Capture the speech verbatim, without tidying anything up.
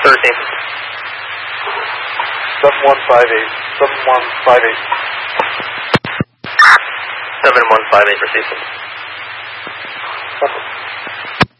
thirteen. seven one five eight. seven one five eight. seven one five eight, received. Copy.